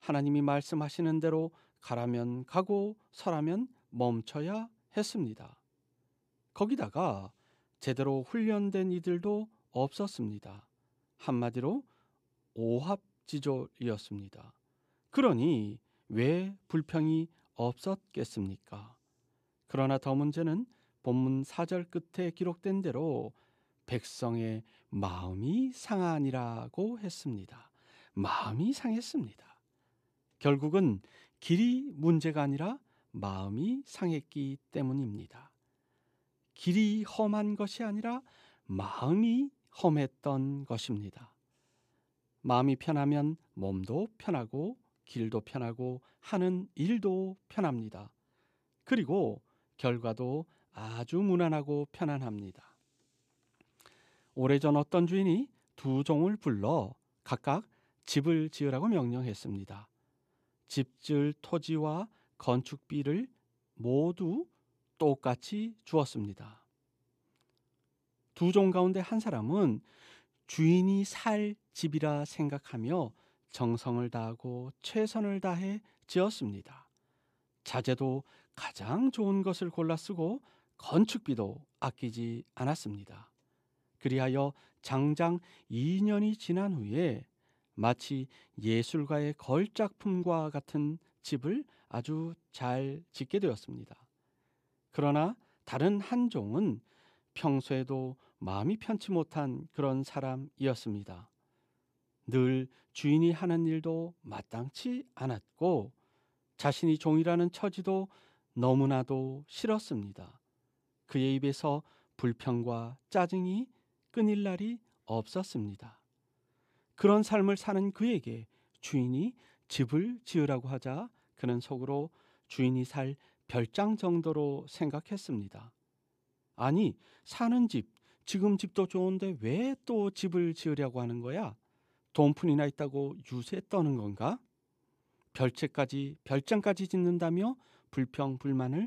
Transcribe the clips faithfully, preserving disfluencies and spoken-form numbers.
하나님이 말씀하시는 대로 가라면 가고 서라면 멈춰야 했습니다. 거기다가 제대로 훈련된 이들도 없었습니다. 한마디로 오합지졸이었습니다. 그러니 왜 불평이 없었겠습니까? 그러나 더 문제는 본문 사 절 끝에 기록된 대로 백성의 마음이 상하니라고 했습니다. 마음이 상했습니다. 결국은 길이 문제가 아니라 마음이 상했기 때문입니다. 길이 험한 것이 아니라 마음이 험했던 것입니다. 마음이 편하면 몸도 편하고 길도 편하고 하는 일도 편합니다. 그리고 결과도 아주 무난하고 편안합니다. 오래전 어떤 주인이 두 종을 불러 각각 집을 지으라고 명령했습니다. 집 지을 토지와 건축비를 모두 똑같이 주었습니다. 두 종 가운데 한 사람은 주인이 살 집이라 생각하며 정성을 다하고 최선을 다해 지었습니다. 자재도 가장 좋은 것을 골라 쓰고 건축비도 아끼지 않았습니다. 그리하여 장장 이 년이 지난 후에 마치 예술가의 걸작품과 같은 집을 아주 잘 짓게 되었습니다. 그러나 다른 한 종은 평소에도 마음이 편치 못한 그런 사람이었습니다. 늘 주인이 하는 일도 마땅치 않았고 자신이 종이라는 처지도 너무나도 싫었습니다. 그의 입에서 불평과 짜증이 끊일 날이 없었습니다. 그런 삶을 사는 그에게 주인이 집을 지으라고 하자 그는 속으로 주인이 살 별장 정도로 생각했습니다. 아니, 사는 집, 지금 집도 좋은데 왜 또 집을 지으려고 하는 거야? 돈푼이나 있다고 유세 떠는 건가? 별채까지, 별장까지 짓는다며 불평, 불만을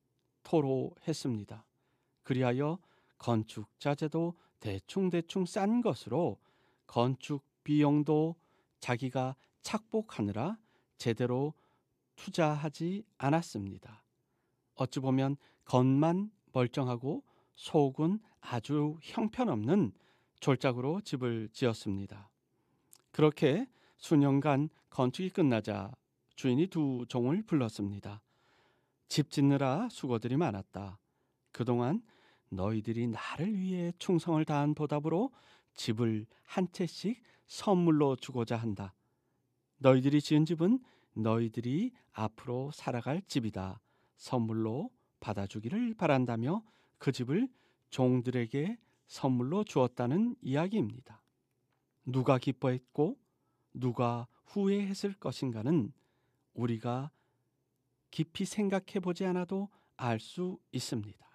토로했습니다. 그리하여 건축 자재도 대충대충 싼 것으로 건축 비용도 자기가 착복하느라 제대로 투자하지 않았습니다. 어찌 보면 겉만 멀쩡하고 속은 아주 형편없는 졸작으로 집을 지었습니다. 그렇게 수년간 건축이 끝나자 주인이 두 종을 불렀습니다. 집 짓느라 수고들이 많았다. 그동안 너희들이 나를 위해 충성을 다한 보답으로 집을 한 채씩 선물로 주고자 한다. 너희들이 지은 집은 너희들이 앞으로 살아갈 집이다. 선물로 받아주기를 바란다며 그 집을 종들에게 선물로 주었다는 이야기입니다. 누가 기뻐했고 누가 후회했을 것인가는 우리가 깊이 생각해 보지 않아도 알 수 있습니다.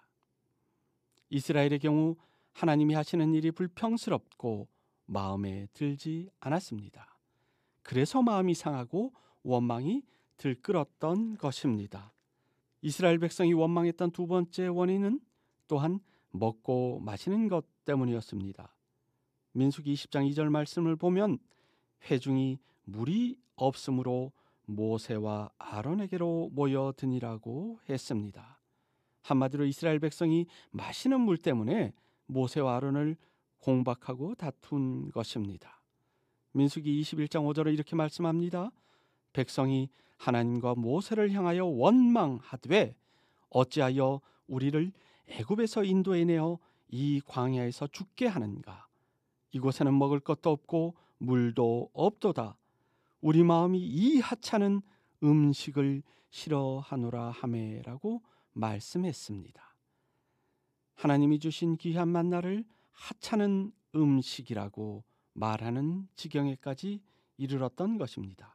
이스라엘의 경우 하나님이 하시는 일이 불평스럽고 마음에 들지 않았습니다. 그래서 마음이 상하고 원망이 들끓었던 것입니다. 이스라엘 백성이 원망했던 두 번째 원인은 또한 먹고 마시는 것 때문이었습니다. 민수기 이십 장 이 절 말씀을 보면 회중이 물이 없으므로 모세와 아론에게로 모여드니라고 했습니다. 한마디로 이스라엘 백성이 마시는 물 때문에 모세와 아론을 공박하고 다툰 것입니다. 민수기 이십일 장 오 절에 이렇게 말씀합니다. 백성이 하나님과 모세를 향하여 원망하되 어찌하여 우리를 애굽에서 인도해 내어 이 광야에서 죽게 하는가? 이곳에는 먹을 것도 없고 물도 없도다. 우리 마음이 이 하찮은 음식을 싫어하노라 하매라고 말씀했습니다. 하나님이 주신 귀한 만나를 하찮은 음식이라고 말하는 지경에까지 이르렀던 것입니다.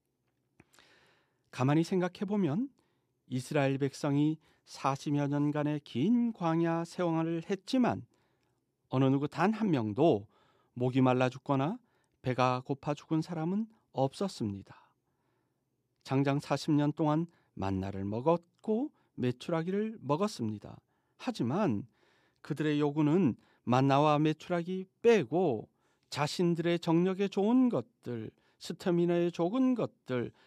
가만히 생각해 보면 이스라엘 백성이 사십여 년간의 긴 광야 생활을 했지만 어느 누구 단 한 명도 목이 말라 죽거나 배가 고파 죽은 사람은 없었습니다. 장장 사십 년 동안 만나를 먹었고 메추라기를 먹었습니다. 하지만 그들의 요구는 만나와 메추라기 빼고 자신들의 정력에 좋은 것들, 스태미나에 좋은 것들,